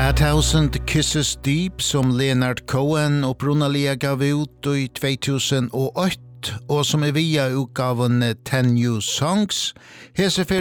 A Thousand Kisses Deep som Leonard Cohen opprunaliga gav ut i 2008 og som via utgaven 10 New Songs. Hesefer